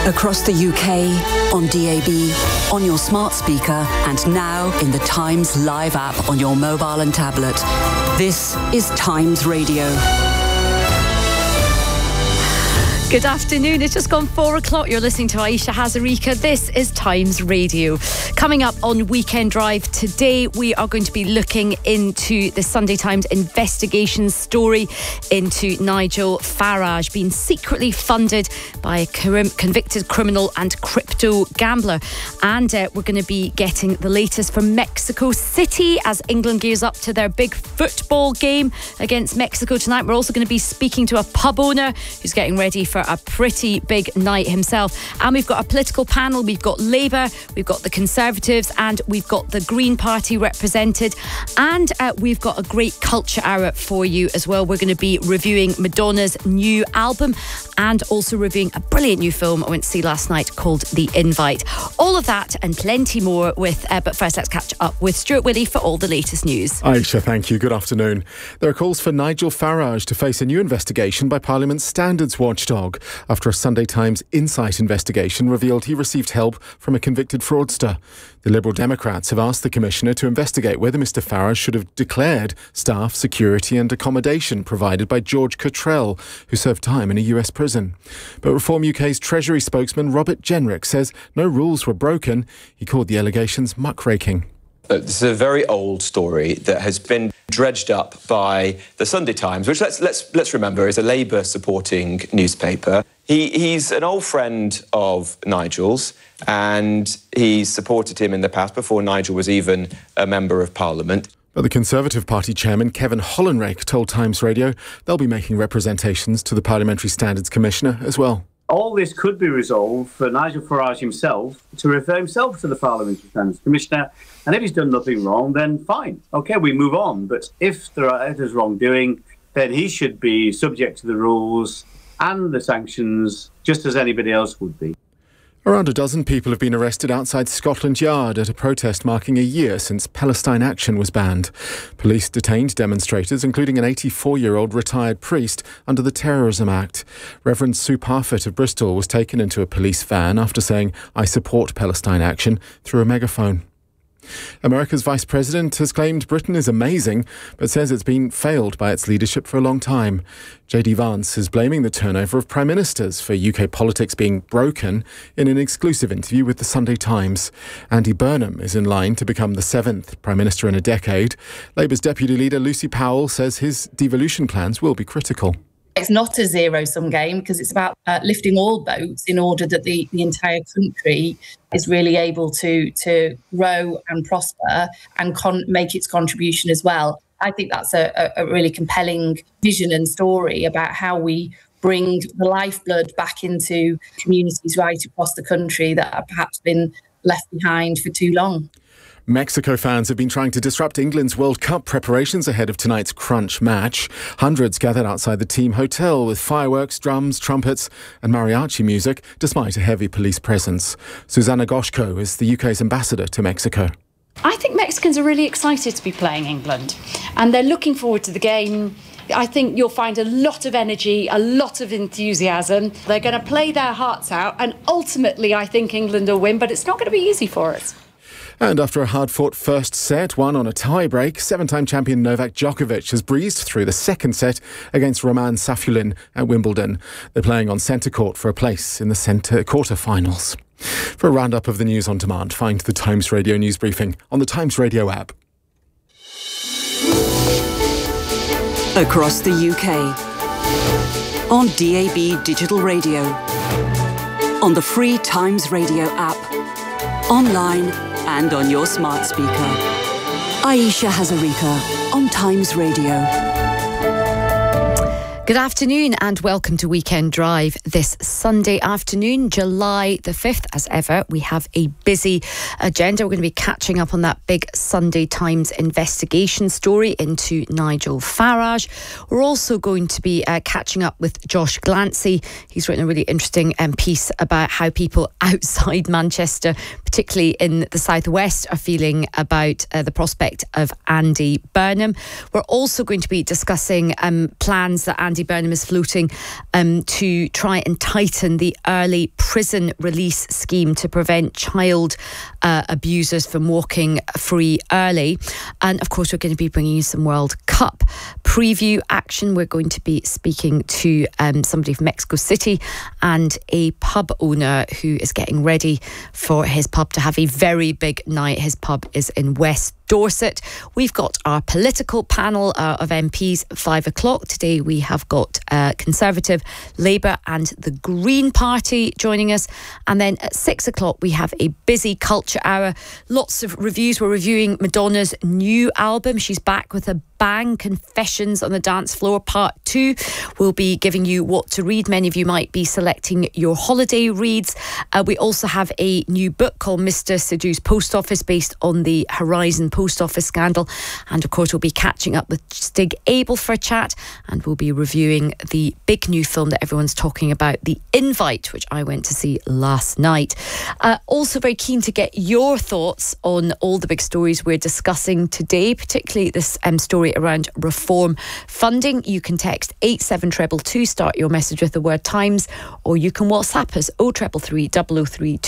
Across the UK, on DAB, on your smart speaker, and now in the Times Live app on your mobile and tablet. This is Times Radio. Good afternoon. It's just gone 4 o'clock. You're listening to Aisha Hazarika. This is Times Radio. Coming up on Weekend Drive today, we are going to be looking into the Sunday Times investigation story into Nigel Farage being secretly funded by a convicted criminal and crypto gambler. And we're going to be getting the latest from Mexico City as England gears up to their big football game against Mexico tonight. We're also going to be speaking to a pub owner who's getting ready for a pretty big night himself. And we've got a political panel. We've got Labour, we've got the Conservatives, and we've got the Green Party represented. And we've got a great culture hour for you as well. We're going to be reviewing Madonna's new album and also reviewing a brilliant new film I went to see last night called The Invite. All of that and plenty more but first let's catch up with Stuart Willey for all the latest news. Aisha, thank you. Good afternoon. There are calls for Nigel Farage to face a new investigation by Parliament's standards watchdog after a Sunday Times Insight investigation revealed he received help from a convicted fraudster. The Liberal Democrats have asked the Commissioner to investigate whether Mr Farage should have declared staff, security and accommodation provided by George Cottrell, who served time in a US prison. But Reform UK's Treasury spokesman Robert Jenrick says no rules were broken. He called the allegations muckraking. This is a very old story that has been dredged up by the Sunday Times, which let's remember is a Labour supporting newspaper. He's an old friend of Nigel's, and he's supported him in the past before Nigel was even a member of Parliament. But the Conservative Party chairman Kevin Hollinrake told Times Radio they'll be making representations to the Parliamentary Standards Commissioner as well. All this could be resolved for Nigel Farage himself to refer himself to the Parliamentary Standards Commissioner, and if he's done nothing wrong, then fine. OK, we move on. But if there's wrongdoing, then he should be subject to the rules and the sanctions just as anybody else would be. Around a dozen people have been arrested outside Scotland Yard at a protest marking a year since Palestine Action was banned. Police detained demonstrators, including an 84-year-old retired priest, under the Terrorism Act. Reverend Sue Parfitt of Bristol was taken into a police van after saying, "I support Palestine Action," through a megaphone. America's Vice President has claimed Britain is amazing, but says it's been failed by its leadership for a long time. J.D. Vance is blaming the turnover of Prime Ministers for UK politics being broken in an exclusive interview with the Sunday Times. Andy Burnham is in line to become the 7th Prime Minister in a decade. Labour's Deputy Leader Lucy Powell says his devolution plans will be critical. It's not a zero-sum game because it's about lifting all boats in order that the entire country is really able to grow and prosper and make its contribution as well. I think that's a really compelling vision and story about how we bring the lifeblood back into communities right across the country that have perhaps been left behind for too long. Mexico fans have been trying to disrupt England's World Cup preparations ahead of tonight's crunch match. Hundreds gathered outside the team hotel with fireworks, drums, trumpets and mariachi music, despite a heavy police presence. Susanna Goshko is the UK's ambassador to Mexico. I think Mexicans are really excited to be playing England and they're looking forward to the game. I think you'll find a lot of energy, a lot of enthusiasm. They're going to play their hearts out and ultimately I think England will win, but it's not going to be easy for us. And after a hard-fought first set, won on a tie-break, seven-time champion Novak Djokovic has breezed through the second set against Roman Safulin at Wimbledon. They're playing on centre court for a place in the quarter-finals. For a roundup of the news on demand, find the Times Radio news briefing on the Times Radio app. Across the UK, on DAB Digital Radio, on the free Times Radio app, online and on your smart speaker. Aisha Hazarika on Times Radio. Good afternoon and welcome to Weekend Drive this Sunday afternoon, July the 5th. As ever, we have a busy agenda. We're going to be catching up on that big Sunday Times investigation story into Nigel Farage. We're also going to be catching up with Josh Glancy. He's written a really interesting piece about how people outside Manchester, particularly in the southwest, are feeling about the prospect of Andy Burnham. We're also going to be discussing plans that Andy Andy Burnham is floating to try and tighten the early prison release scheme to prevent child abusers from walking free early. And of course, we're going to be bringing you some World Cup preview action. We're going to be speaking to somebody from Mexico City and a pub owner who is getting ready for his pub to have a very big night. His pub is in West Dorset. We've got our political panel of MPs at 5 o'clock. Today we have got Conservative, Labour and the Green Party joining us. And then at 6 o'clock we have a busy culture hour. Lots of reviews. We're reviewing Madonna's new album. She's back with a bang. Confessions on the Dance Floor Part 2. We'll be giving you what to read. Many of you might be selecting your holiday reads. We also have a new book called Mr. Sidhu's Post Office, based on the Horizon Post Office scandal. And of course we'll be catching up with Stig Abel for a chat, and we'll be reviewing the big new film that everyone's talking about, The Invite, which I went to see last night. Also very keen to get your thoughts on all the big stories we're discussing today, particularly this story around reform funding. You can text 87322, start your message with the word Times, or you can WhatsApp us 0333 003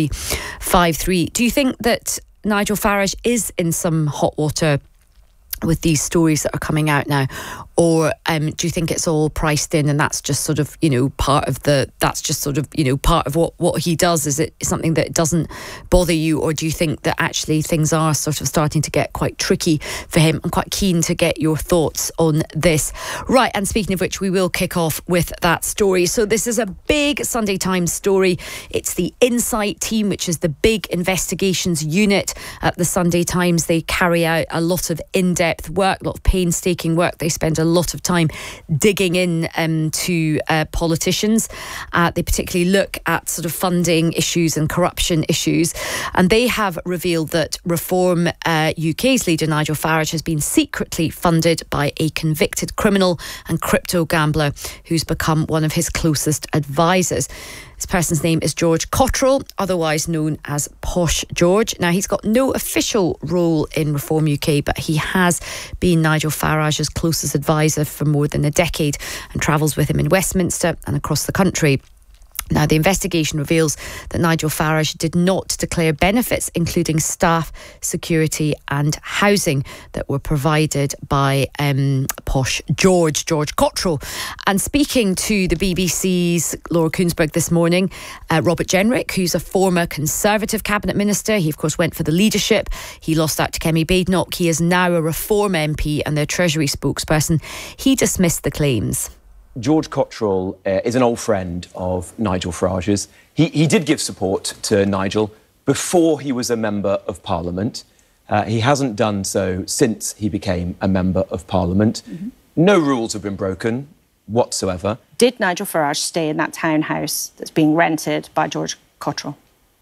2353. Do you think that Nigel Farage is in some hot water with these stories that are coming out now, or do you think it's all priced in and that's just sort of, part of part of what he does? Is it something that doesn't bother you, or do you think that actually things are sort of starting to get quite tricky for him? I'm quite keen to get your thoughts on this. Right, and speaking of which, we will kick off with that story. So this is a big Sunday Times story. It's the Insight team, which is the big investigations unit at the Sunday Times. They carry out a lot of in-depth work, a lot of painstaking work. They spend a lot of time digging in to politicians. They particularly look at sort of funding issues and corruption issues. And they have revealed that Reform UK's leader, Nigel Farage, has been secretly funded by a convicted criminal and crypto gambler who's become one of his closest advisors. This person's name is George Cottrell, otherwise known as Posh George. Now, he's got no official role in Reform UK, but he has been Nigel Farage's closest advisor for more than a decade and travels with him in Westminster and across the country. Now, the investigation reveals that Nigel Farage did not declare benefits, including staff, security and housing, that were provided by Posh George Cottrell. And speaking to the BBC's Laura Kuenssberg this morning, Robert Jenrick, who's a former Conservative cabinet minister, he of course went for the leadership. He lost out to Kemi Badenoch. He is now a Reform MP and their Treasury spokesperson. He dismissed the claims. George Cottrell is an old friend of Nigel Farage's. He did give support to Nigel before he was a member of Parliament. He hasn't done so since he became a member of Parliament. Mm-hmm. No rules have been broken whatsoever. Did Nigel Farage stay in that townhouse that's being rented by George Cottrell?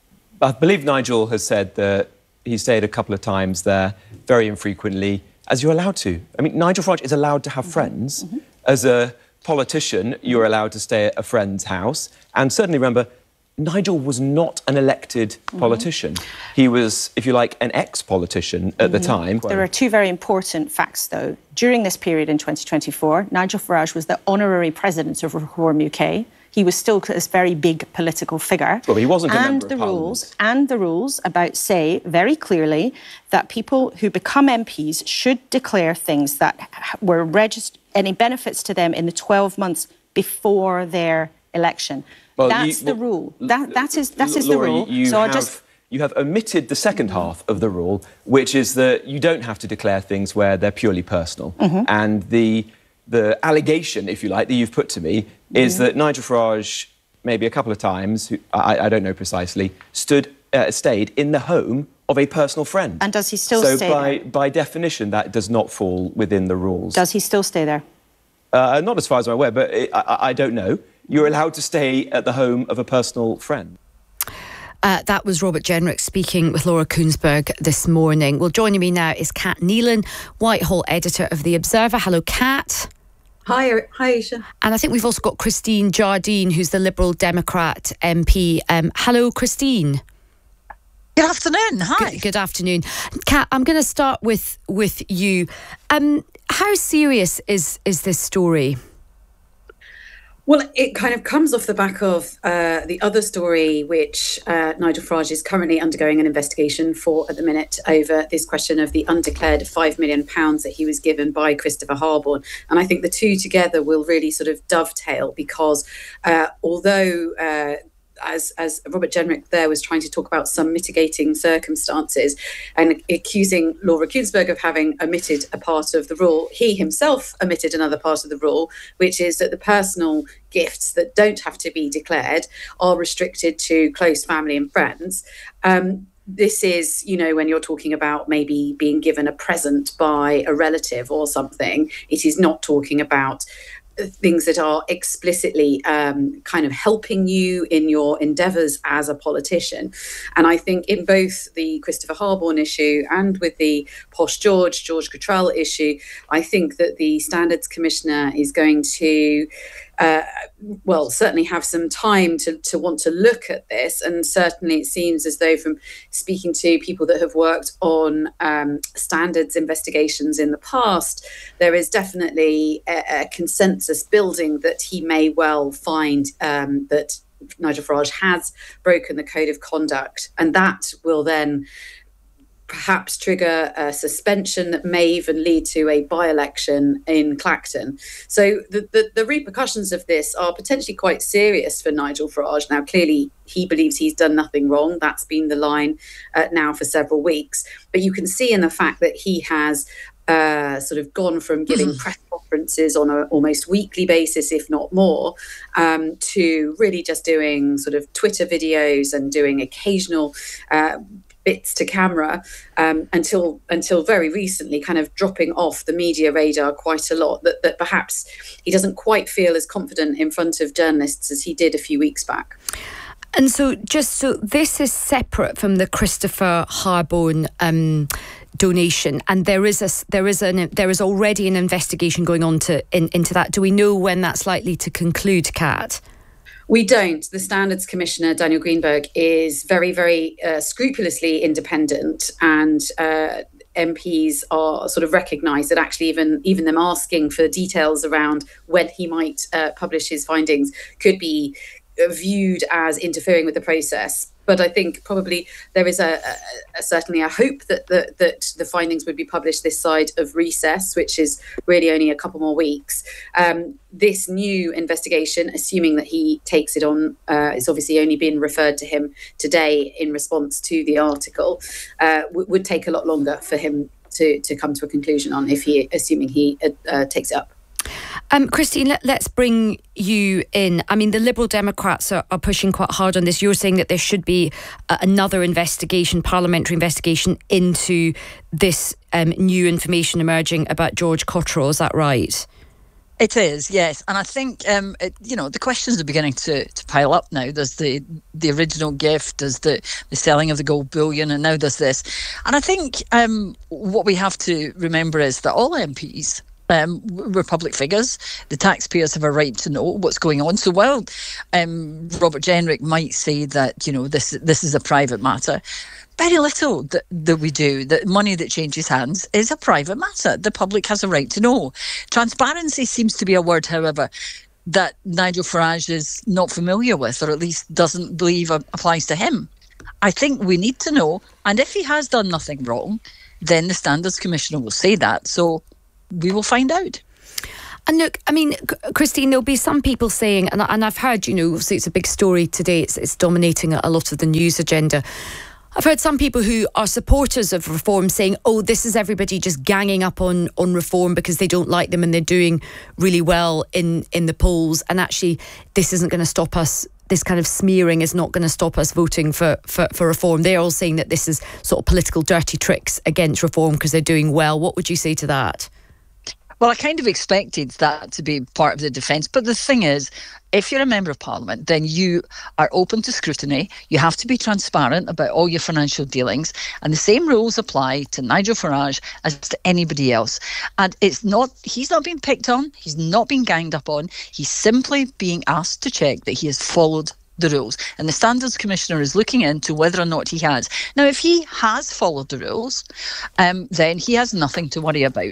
I believe Nigel has said that he stayed a couple of times there, very infrequently, as you're allowed to. I mean, Nigel Farage is allowed to have friends. Mm-hmm. As a politician, you're allowed to stay at a friend's house. And certainly, remember, Nigel was not an elected politician. He was, if you like, an ex-politician at the time. There are two very important facts, though. During this period in 2024, Nigel Farage was the honorary president of Reform UK. He was still a very big political figure. Well, he wasn't a member of Parliament. And the rules say very clearly that people who become MPs should declare things that were registered, any benefits to them in the 12 months before their election. Well, that's the rule. That is the rule. You have omitted the second half of the rule, which is that you don't have to declare things where they're purely personal. Mm-hmm. And the allegation, if you like, that you've put to me is that Nigel Farage, maybe a couple of times, I don't know precisely, stayed in the home of a personal friend. And does he still stay there? So by definition, that does not fall within the rules. Does he still stay there? Not as far as I'm aware, but I don't know. You're allowed to stay at the home of a personal friend. That was Robert Jenrick speaking with Laura Kuenssberg this morning. Well, joining me now is Kat Neelan, Whitehall editor of The Observer. Hello, Kat. Hi, Aisha. And I think we've also got Christine Jardine, who's the Liberal Democrat MP. Hello, Christine. Good afternoon. Hi. Good afternoon. Kat, I'm going to start with you. How serious is this story? Well, it kind of comes off the back of the other story, which Nigel Farage is currently undergoing an investigation for at the minute over this question of the undeclared £5 million that he was given by Christopher Harborne. And I think the two together will really sort of dovetail because although as Robert Jenrick there was trying to talk about some mitigating circumstances and accusing Laura Kuenssberg of having omitted a part of the rule, he himself omitted another part of the rule, which is that the personal gifts that don't have to be declared are restricted to close family and friends. This is, when you're talking about maybe being given a present by a relative or something, it is not talking about things that are explicitly kind of helping you in your endeavours as a politician. And I think in both the Christopher Harborne issue and with the Posh George Cottrell issue, I think that the Standards Commissioner is going to certainly have some time to want to look at this. And certainly it seems as though from speaking to people that have worked on standards investigations in the past, there is definitely a consensus building that he may well find that Nigel Farage has broken the code of conduct. And that will then perhaps trigger a suspension that may even lead to a by-election in Clacton. So the repercussions of this are potentially quite serious for Nigel Farage. Now, clearly, he believes he's done nothing wrong. That's been the line now for several weeks. But you can see in the fact that he has sort of gone from giving press conferences on an almost weekly basis, if not more, to really just doing sort of Twitter videos and doing occasional bits to camera until very recently kind of dropping off the media radar quite a lot, that perhaps he doesn't quite feel as confident in front of journalists as he did a few weeks back. And so this is separate from the Christopher Harborne donation, and there is already an investigation going on into that. Do we know when that's likely to conclude, Kat? We don't. The Standards Commissioner, Daniel Greenberg, is very, very scrupulously independent, and MPs are sort of recognised that actually even them asking for details around when he might publish his findings could be viewed as interfering with the process. But I think probably there is certainly a hope that the findings would be published this side of recess, which is really only a couple more weeks. This new investigation, assuming that he takes it on, it's obviously only been referred to him today in response to the article, would take a lot longer for him to come to a conclusion on, assuming he takes it up. Christine, let's bring you in. I mean, the Liberal Democrats are pushing quite hard on this. You're saying that there should be another investigation, parliamentary investigation into this new information emerging about George Cottrell. Is that right? It is, yes. And I think, the questions are beginning to pile up now. There's the original gift, there's the selling of the gold bullion, and now there's this. And I think what we have to remember is that all MPs, we're public figures. The taxpayers have a right to know what's going on. So while Robert Jenrick might say that, this is a private matter, very little that we do, that money that changes hands is a private matter. The public has a right to know. Transparency seems to be a word, however, that Nigel Farage is not familiar with, or at least doesn't believe applies to him. I think we need to know. And if he has done nothing wrong, then the Standards Commissioner will say that. So we will find out. And look, I mean, Christine, there'll be some people saying, and I've heard, obviously it's a big story today, it's dominating a lot of the news agenda. I've heard some people who are supporters of reform saying, this is everybody just ganging up on reform because they don't like them and they're doing really well in the polls. And actually, this isn't going to stop us. This kind of smearing is not going to stop us voting for reform. They're all saying that this is sort of political dirty tricks against reform because they're doing well. What would you say to that? Well, I kind of expected that to be part of the defence. But the thing is, if you're a member of Parliament, then you are open to scrutiny. You have to be transparent about all your financial dealings. And the same rules apply to Nigel Farage as to anybody else. And he's not being picked on. He's not being ganged up on. He's simply being asked to check that he has followed the rules. And the Standards Commissioner is looking into whether or not he has. Now, if he has followed the rules, then he has nothing to worry about.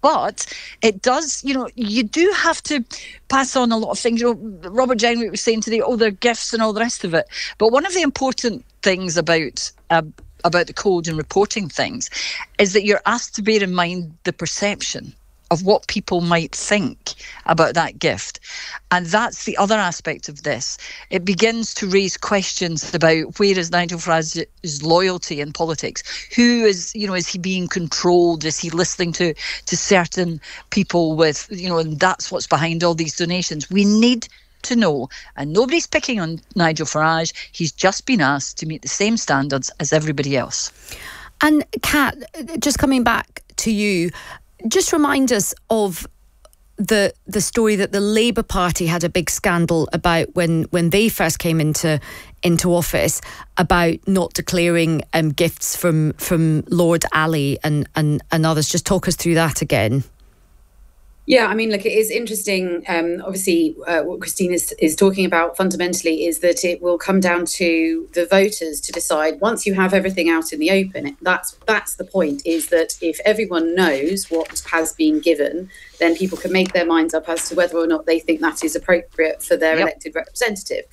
But it does, you do have to pass on a lot of things. Robert Jenrick was saying today, they're gifts and all the rest of it. But one of the important things about the code and reporting things is that you're asked to bear in mind the perception of what people might think about that gift. And that's the other aspect of this. It begins to raise questions about where is Nigel Farage's loyalty in politics? Who is he being controlled? Is he listening to certain people with, and that's what's behind all these donations. We need to know, and nobody's picking on Nigel Farage. He's just been asked to meet the same standards as everybody else. And Kat, just coming back to you, just remind us of the story that the Labour Party had a big scandal about when they first came into office, about not declaring gifts from Lord Ali and others. Just talk us through that again. Yeah, I mean, look, it is interesting. Obviously, what Christine is talking about fundamentally is that it will come down to the voters to decide. Once you have everything out in the open, that's the point, is that if everyone knows what has been given, then people can make their minds up as to whether or not they think that is appropriate for their elected representative.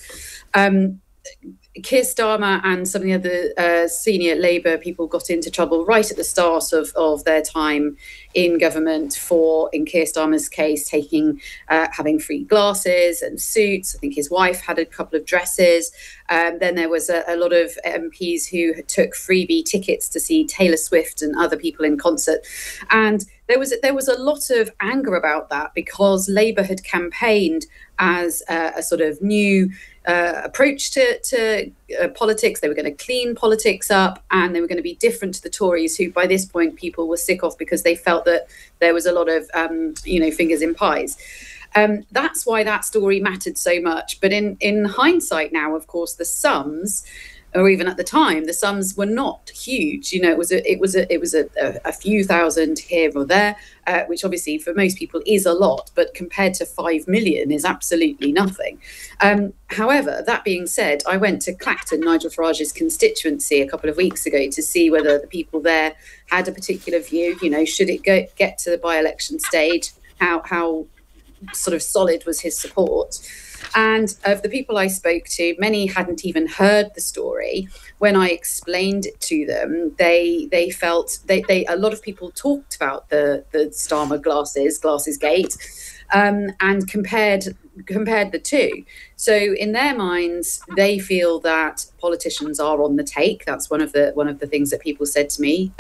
Keir Starmer and some of the other senior Labour people got into trouble right at the start of their time in government for, in Keir Starmer's case, having free glasses and suits. I think his wife had a couple of dresses. Then there was a lot of MPs who took freebie tickets to see Taylor Swift and other people in concert. And there was a lot of anger about that, because Labour had campaigned as a sort of new approach to politics. They were going to clean politics up, and they were going to be different to the Tories, who by this point people were sick of because they felt that there was a lot of fingers in pies. That's why that story mattered so much. But in hindsight now, of course, the sums, or even at the time, the sums were not huge. It was a few thousand here or there, which obviously for most people is a lot, but compared to 5 million is absolutely nothing. However, that being said, I went to Clacton, Nigel Farage's constituency, a couple of weeks ago to see whether the people there had a particular view. Should it get to the by-election stage? How sort of solid was his support? And of the people I spoke to, many hadn't even heard the story. When I explained it to them, they felt a lot of people talked about the Starmer glasses gate, and compared the two. So in their minds, they feel that politicians are on the take. That's one of the things that people said to me.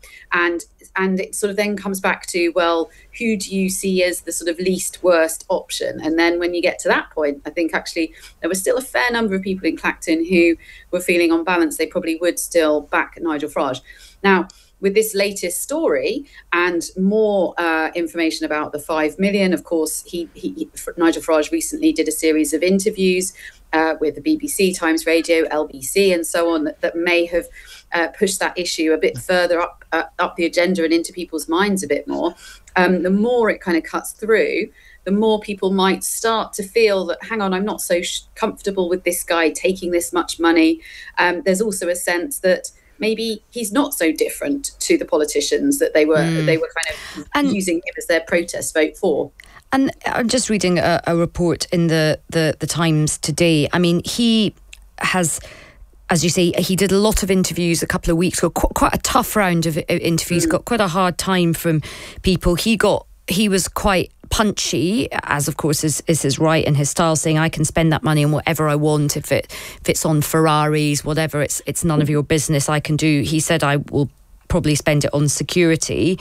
And it sort of then comes back to, well, who do you see as the sort of least worst option? And then when you get to that point, I think actually there was still a fair number of people in Clacton who were feeling on balance they probably would still back Nigel Farage. Now, with this latest story and more information about the 5 million, of course, Nigel Farage recently did a series of interviews with the BBC, Times Radio, LBC, and so on, that may have pushed that issue a bit further up the agenda and into people's minds a bit more. The more it kind of cuts through, the more people might start to feel that, hang on, I'm not so comfortable with this guy taking this much money. There's also a sense that maybe he's not so different to the politicians that they were kind of using him as their protest vote for. And I'm just reading a report in the Times today. I mean, he has, as you say, he did a lot of interviews a couple of weeks ago, quite a tough round of interviews, got quite a hard time from people. He was quite punchy, as of course is his right and his style, saying I can spend that money on whatever I want. If it's on Ferraris, whatever, it's none of your business. I can do. He said I will probably spend it on security.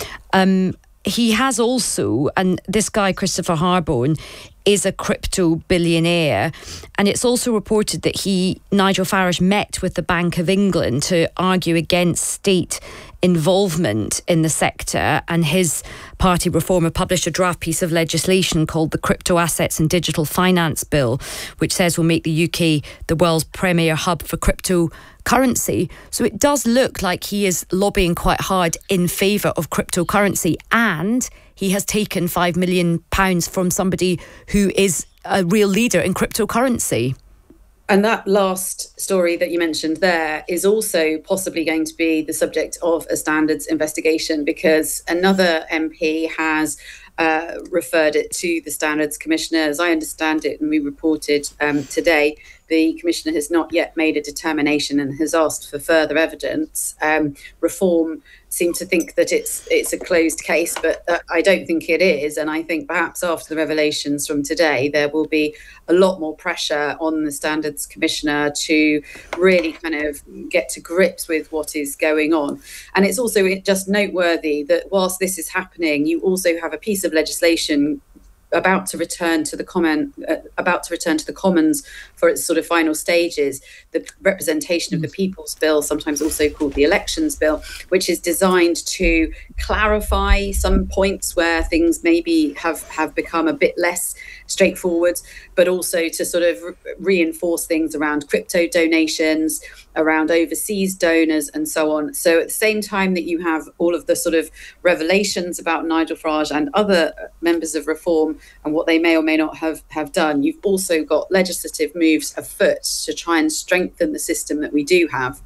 He has also, and this guy Christopher Harborne is a crypto billionaire, and it's also reported that Nigel Farage met with the Bank of England to argue against state involvement in the sector, and his party Reform have published a draft piece of legislation called the Crypto Assets and Digital Finance Bill, which says will make the UK the world's premier hub for cryptocurrency. So it does look like he is lobbying quite hard in favour of cryptocurrency, and he has taken £5 million from somebody who is a real leader in cryptocurrency. And that last story that you mentioned there is also possibly going to be the subject of a standards investigation, because another MP has referred it to the Standards Commissioner. As I understand it, and we reported today, the Commissioner has not yet made a determination and has asked for further evidence. Reform seem to think that it's a closed case, but I don't think it is. And I think perhaps after the revelations from today, there will be a lot more pressure on the Standards Commissioner to really kind of get to grips with what is going on. And it's also just noteworthy that whilst this is happening, you also have a piece of legislation about to return to the Commons for its sort of final stages, the Representation of the People's Bill, sometimes also called the Elections Bill, which is designed to clarify some points where things maybe have become a bit less straightforward, but also to sort of reinforce things around crypto donations, around overseas donors and so on. So at the same time that you have all of the sort of revelations about Nigel Farage and other members of Reform and what they may or may not have done, you've also got legislative moves afoot to try and strengthen the system that we do have.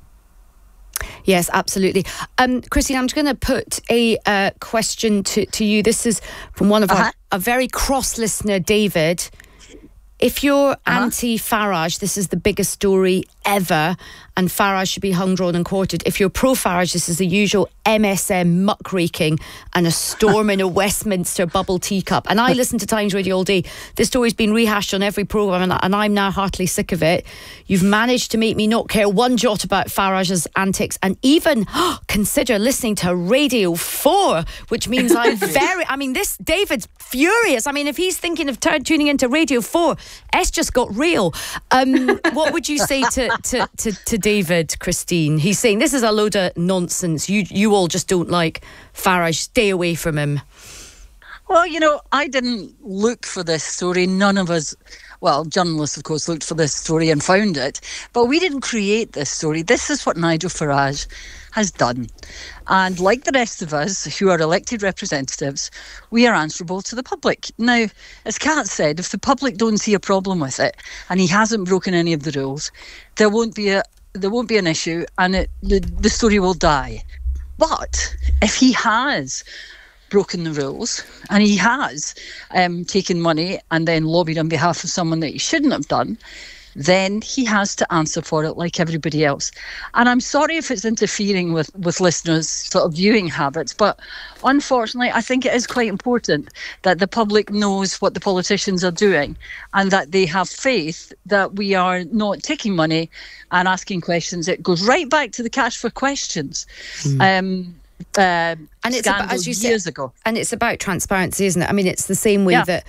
Yes, absolutely. Christine, I'm just going to put a question to you. This is from one of a very cross listener, David. If you're anti-Farage, this is the biggest story ever, and Farage should be hung, drawn and quartered. If you're pro-Farage, this is the usual MSM muckraking and a storm in a Westminster bubble teacup. And I listen to Times Radio all day. This story's been rehashed on every programme, and I'm now heartily sick of it. You've managed to make me not care one jot about Farage's antics, and even consider listening to Radio 4, which means this David's furious. I mean, if he's thinking of tuning into Radio 4, it's just got real. What would you say to David, Christine? He's saying this is a load of nonsense. You all just don't like Farage. Stay away from him. Well, you know, I didn't look for this story. None of us, well, journalists, of course, looked for this story and found it. But we didn't create this story. This is what Nigel Farage has done. And like the rest of us who are elected representatives, we are answerable to the public. Now, as Kat said, if the public don't see a problem with it and he hasn't broken any of the rules, there won't be an issue, and the story will die. But if he has broken the rules and he has taken money and then lobbied on behalf of someone that he shouldn't have done, then he has to answer for it like everybody else. And I'm sorry if it's interfering with listeners' sort of viewing habits, but unfortunately, I think it is quite important that the public knows what the politicians are doing and that they have faith that we are not taking money and asking questions. It goes right back to the Cash for Questions. And it's about, as you said, years ago. And it's about transparency, isn't it? I mean, it's the same way that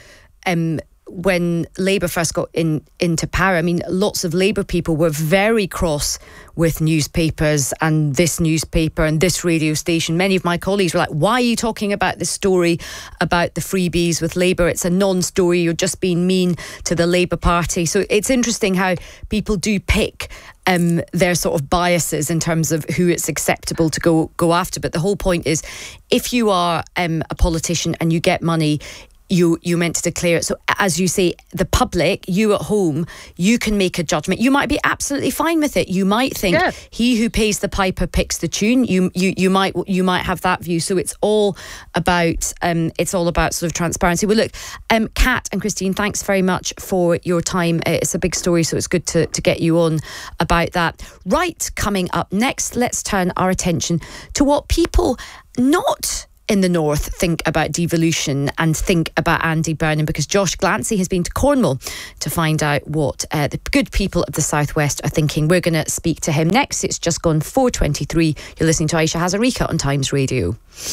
when Labour first got into power, I mean, lots of Labour people were very cross with newspapers and this newspaper and this radio station. Many of my colleagues were like, why are you talking about this story about the freebies with Labour? It's a non-story. You're just being mean to the Labour Party. So it's interesting how people do pick their sort of biases in terms of who it's acceptable to go after. But the whole point is, if you are a politician and you get money, you're meant to declare it. So as you say, the public, you at home, you can make a judgment. You might be absolutely fine with it. You might think he who pays the piper picks the tune. You might have that view. So it's all about sort of transparency. Well, look, Kat and Christine, thanks very much for your time. It's a big story, so it's good to get you on about that. Right, coming up next, let's turn our attention to what people not in the north think about devolution and think about Andy Burnham, because Josh Glancy has been to Cornwall to find out what the good people of the southwest are thinking. We're going to speak to him next. It's just gone 4:23. You're listening to Aisha Hazarika on Times Radio.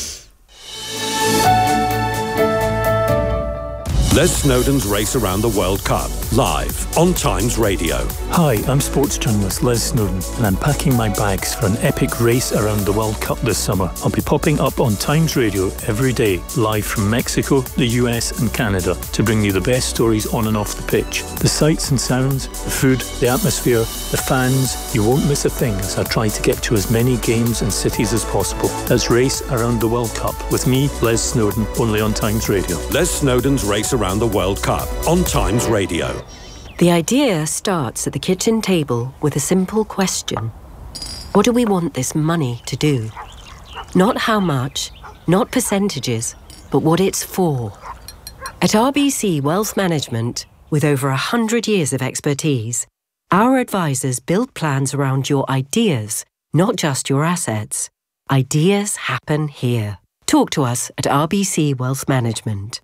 Les Snowdon's Race Around the World Cup, live on Times Radio. Hi, I'm sports journalist Les Snowdon, and I'm packing my bags for an epic race around the World Cup this summer. I'll be popping up on Times Radio every day, live from Mexico, the US and Canada, to bring you the best stories on and off the pitch. The sights and sounds, the food, the atmosphere, the fans. You won't miss a thing as I try to get to as many games and cities as possible. That's Race Around the World Cup with me, Les Snowdon, only on Times Radio. Les Snowdon's Race Around the World Cup on Times Radio. The idea starts at the kitchen table with a simple question. What do we want this money to do? Not how much, not percentages, but what it's for. At RBC Wealth Management, with over 100 years of expertise, our advisors build plans around your ideas, not just your assets. Ideas happen here. Talk to us at RBC Wealth Management.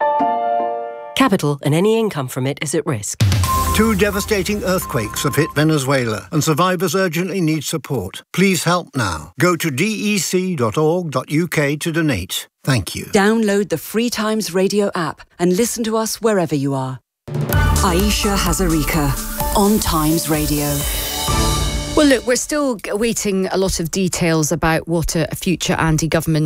Capital and any income from it is at risk. 2 devastating earthquakes have hit Venezuela and survivors urgently need support. Please help now. Go to dec.org.uk to donate. Thank you. Download the Free Times Radio app and listen to us wherever you are. Aisha Hazarika on Times Radio. Well, look, we're still awaiting a lot of details about what a future Andy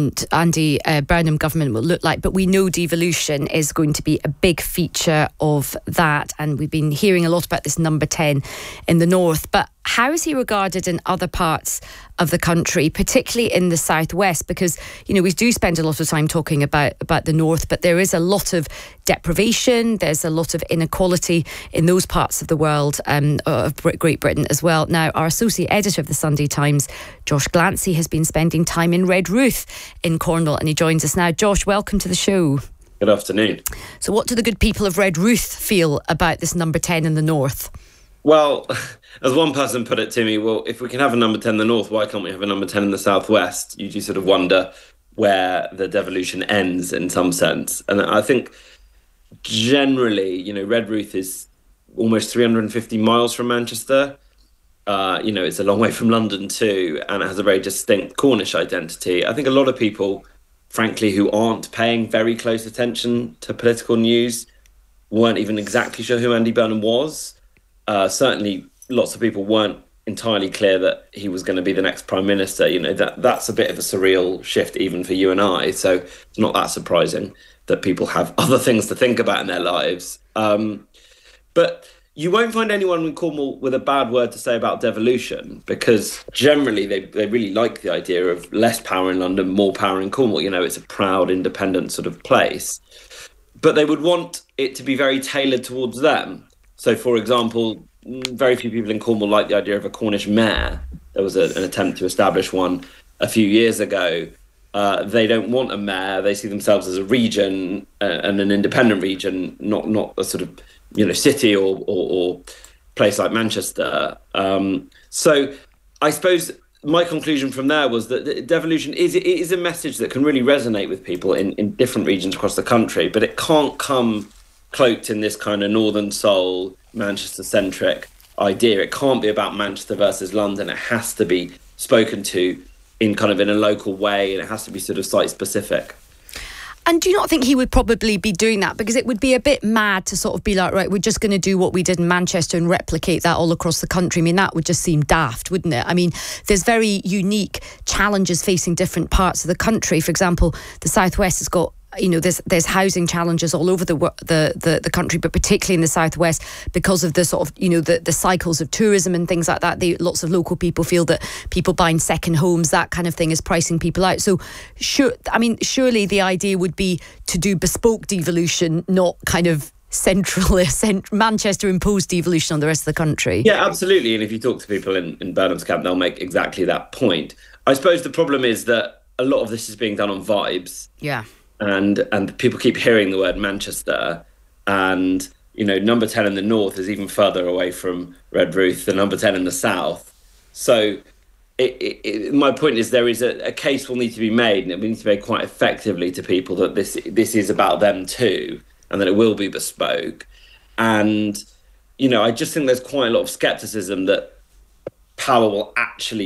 Burnham government will look like, but we know devolution is going to be a big feature of that, and we've been hearing a lot about this number 10 in the north. But how is he regarded in other parts of the country, particularly in the southwest? Because, you know, we do spend a lot of time talking about the north, but there is a lot of deprivation, there's a lot of inequality in those parts of the world, of Great Britain as well. Now, our associate editor of the Sunday Times, Josh Glancy, has been spending time in Redruth in Cornwall, and he joins us now. Josh, welcome to the show. Good afternoon. So what do the good people of Redruth feel about this number 10 in the north? Well, as one person put it to me, well, if we can have a number 10 in the north, why can't we have a number 10 in the southwest? You do sort of wonder where the devolution ends in some sense. And I think generally, you know, Redruth is almost 350 miles from Manchester. You know, it's a long way from London too, and it has a very distinct Cornish identity. I think a lot of people, frankly, who aren't paying very close attention to political news weren't even exactly sure who Andy Burnham was. Certainly, lots of people weren't entirely clear that he was going to be the next Prime Minister. You know, that's a bit of a surreal shift even for you and I. So it's not that surprising that people have other things to think about in their lives. But you won't find anyone in Cornwall with a bad word to say about devolution, because generally they really like the idea of less power in London, more power in Cornwall. You know, it's a proud, independent sort of place. But they would want it to be very tailored towards them. So, for example, very few people in Cornwall like the idea of a Cornish mayor. There was an attempt to establish one a few years ago. They don't want a mayor. They see themselves as a region and an independent region, not a sort of, you know, city or place like Manchester. So I suppose my conclusion from there was that devolution is a message that can really resonate with people in different regions across the country, but it can't come cloaked in this kind of northern soul, Manchester-centric idea. It can't be about Manchester versus London. It has to be spoken to in a local way, and it has to be sort of site-specific. And do you not think he would probably be doing that? Because it would be a bit mad to sort of be like, right, we're just going to do what we did in Manchester and replicate that all across the country. I mean, that would just seem daft, wouldn't it? I mean, there's very unique challenges facing different parts of the country. For example, the Southwest has got, you know, there's housing challenges all over the country, but particularly in the southwest because of the sort of, you know, the cycles of tourism and things like that. Lots of local people feel that people buying second homes, that kind of thing, is pricing people out. So, surely the idea would be to do bespoke devolution, not kind of Manchester imposed devolution on the rest of the country. Yeah, absolutely. And if you talk to people in Burnham's camp, they'll make exactly that point. I suppose the problem is that a lot of this is being done on vibes. Yeah. And people keep hearing the word Manchester, and, you know, number 10 in the north is even further away from Redruth than number 10 in the south. So my point is there is a case will need to be made, and it needs to be made quite effectively to people that this is about them too, and that it will be bespoke. And, you know, I just think there's quite a lot of scepticism that power will actually